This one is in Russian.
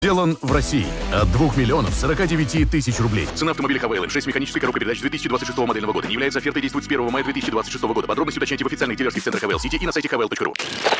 Сделан в России. От 2 миллионов 49 тысяч рублей. Цена автомобиля Хавейл М6 с механической коробкой передач 2026 модельного года. Не является офертой, действует с 1 мая 2026 года. Подробности уточняйте в официальных дилерских центрах Хавейл Сити и на сайте havel.ru.